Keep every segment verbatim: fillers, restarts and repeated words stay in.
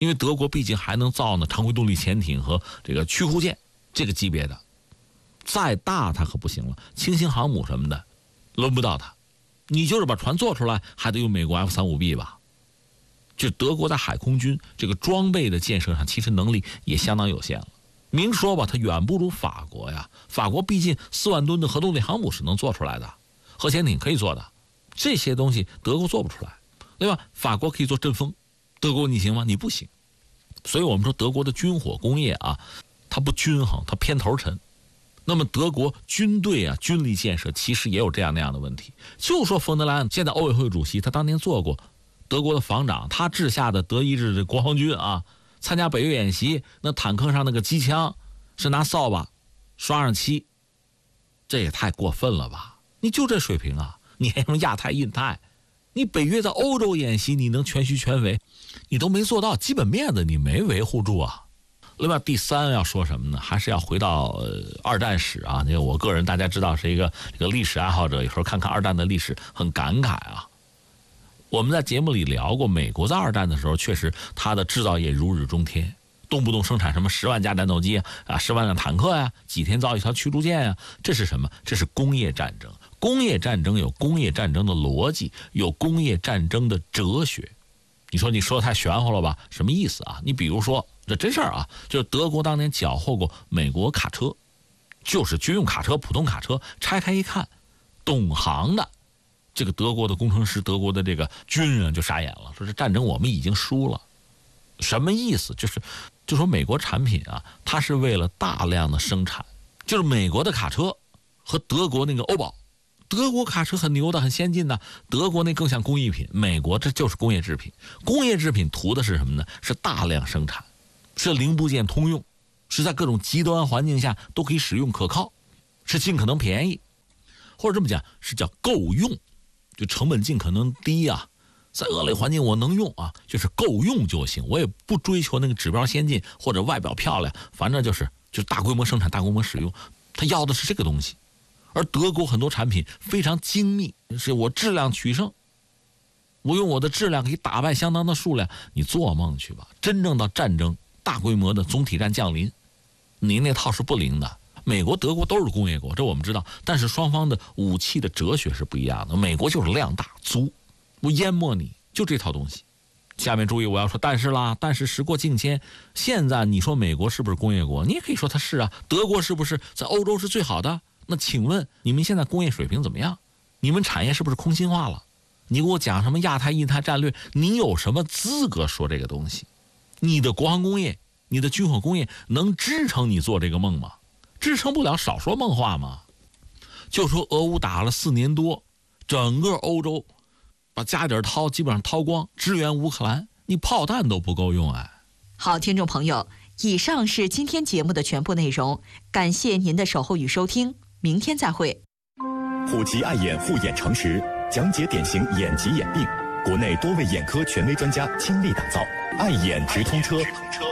因为德国毕竟还能造呢常规动力潜艇和这个驱护舰这个级别的，再大它可不行了，轻型航母什么的轮不到它。你就是把船做出来，还得用美国 F 三十五 B 吧？就德国在海空军这个装备的建设上，其实能力也相当有限了。明说吧，它远不如法国呀。法国毕竟四万吨的核动力航母是能做出来的，核潜艇可以做的，这些东西德国做不出来，对吧？法国可以做阵风，德国你行吗？你不行。所以我们说德国的军火工业啊，它不均衡，它偏头沉。那么德国军队啊，军力建设其实也有这样那样的问题。就说冯德莱恩现在欧委会主席，他当年做过德国的防长，他治下的德意志的国防军啊，参加北约演习，那坦克上那个机枪是拿扫把刷上漆，这也太过分了吧？你就这水平啊？你还用亚太印太？你北约在欧洲演习，你能全虚全伪？你都没做到，基本面子你没维护住啊。另外第三要说什么呢？还是要回到、呃、二战史啊。那我个人大家知道是一个这个历史爱好者，有时候看看二战的历史很感慨啊。我们在节目里聊过，美国在二战的时候确实它的制造业如日中天，动不动生产什么十万架战斗机啊，十万辆坦克呀、啊，几天造一条驱逐舰呀、啊，这是什么？这是工业战争。工业战争有工业战争的逻辑，有工业战争的哲学。你说你说的太玄乎了吧？什么意思啊？你比如说这真事儿啊，就是德国当年缴获过美国卡车，就是军用卡车、普通卡车，拆开一看，懂行的这个德国的工程师、德国的这个军人就傻眼了，说这战争我们已经输了。什么意思？就是就说美国产品啊，它是为了大量的生产，就是美国的卡车和德国那个欧宝。德国卡车很牛的，很先进的，德国那更像工艺品，美国这就是工业制品。工业制品图的是什么呢？是大量生产，是零部件通用，是在各种极端环境下都可以使用可靠，是尽可能便宜，或者这么讲是叫够用，就成本尽可能低啊，在恶劣环境我能用啊，就是够用就行，我也不追求那个指标先进或者外表漂亮，反正就是就是大规模生产、大规模使用，他要的是这个东西。而德国很多产品非常精密，是我质量取胜，我用我的质量可以打败相当的数量，你做梦去吧！真正到战争大规模的总体战降临，你那套是不灵的。美国、德国都是工业国，这我们知道，但是双方的武器的哲学是不一样的。美国就是量大足，我淹没你，就这套东西。下面注意，我要说但是啦，但是时过境迁，现在你说美国是不是工业国？你也可以说它是啊。德国是不是在欧洲是最好的？那请问你们现在工业水平怎么样？你们产业是不是空心化了？你给我讲什么亚太印太战略，你有什么资格说这个东西？你的国防工业、你的军火工业能支撑你做这个梦吗？支撑不了，少说梦话嘛。就说俄乌打了四年多，整个欧洲把家底掏基本上掏光，支援乌克兰，你炮弹都不够用哎。 好，听众朋友，以上是今天节目的全部内容，感谢您的守候与收听，明天再会。 虎奇爱眼护眼诚实，讲解典型眼疾眼病，国内多位眼科权威专家倾力打造，爱眼直通车。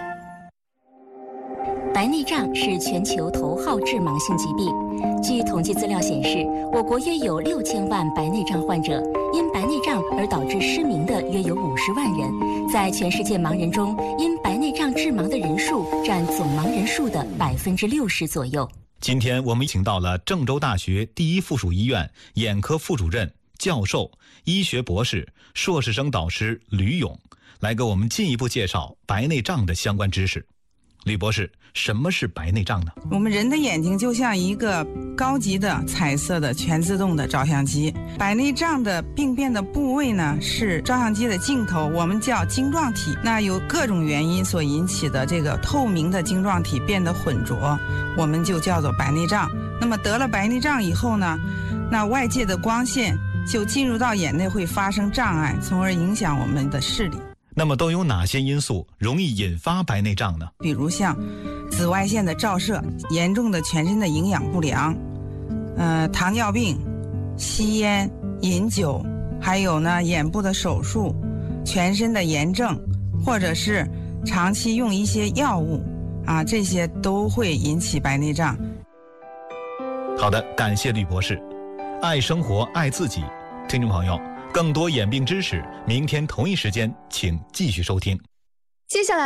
白内障是全球头号致盲性疾病。据统计资料显示，我国约有六千万白内障患者，因白内障而导致失明的约有五十万人。在全世界盲人中，因白内障致盲的人数占总盲人数的百分之六十左右。 今天我们请到了郑州大学第一附属医院眼科副主任、教授、医学博士、硕士生导师吕勇，来给我们进一步介绍白内障的相关知识。吕博士，什么是白内障呢？ 我们人的眼睛就像一个高级的彩色的全自动的照相机，白内障的病变的部位呢是照相机的镜头，我们叫晶状体。那由各种原因所引起的这个透明的晶状体变得浑浊，我们就叫做白内障。那么得了白内障以后呢，那外界的光线就进入到眼内，会发生障碍，从而影响我们的视力。 那么都有哪些因素容易引发白内障呢？ 比如像紫外线的照射、严重的全身的营养不良、呃，糖尿病、吸烟、饮酒，还有呢眼部的手术、全身的炎症，或者是长期用一些药物啊，这些都会引起白内障。 好的，感谢吕博士。爱生活，爱自己。听众朋友，更多眼病知识，明天同一时间请继续收听。 接下来